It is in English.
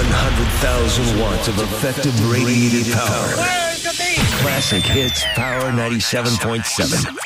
100,000 watts of effective radiated power. Classic Hits Power 97.7.